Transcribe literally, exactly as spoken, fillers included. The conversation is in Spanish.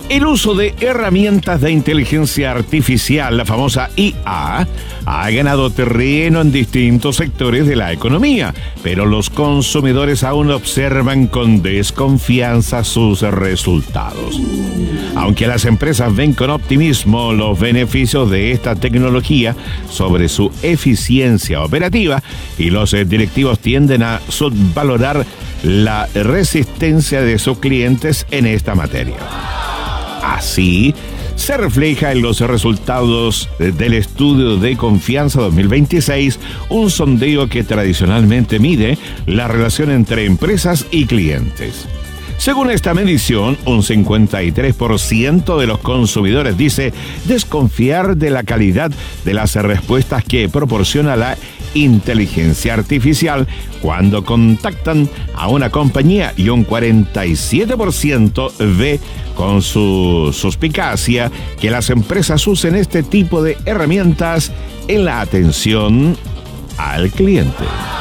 El uso de herramientas de inteligencia artificial, la famosa I A, ha ganado terreno en distintos sectores de la economía, pero los consumidores aún observan con desconfianza sus resultados. Aunque las empresas ven con optimismo los beneficios de esta tecnología sobre su eficiencia operativa, y los directivos tienden a subvalorar la resistencia de sus clientes en esta materia. Así, se refleja en los resultados del estudio de confianza dos mil veintiséis, un sondeo que tradicionalmente mide la relación entre empresas y clientes. Según esta medición, un cincuenta y tres por ciento de los consumidores dice desconfiar de la calidad de las respuestas que proporciona la inteligencia artificial cuando contactan a una compañía, y un cuarenta y siete por ciento ve con su suspicacia que las empresas usen este tipo de herramientas en la atención al cliente.